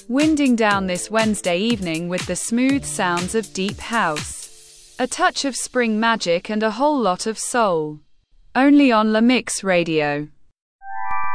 winding down this Wednesday evening with the smooth sounds of deep house, a touch of spring magic and a whole lot of soul. Only on La Mix Radio.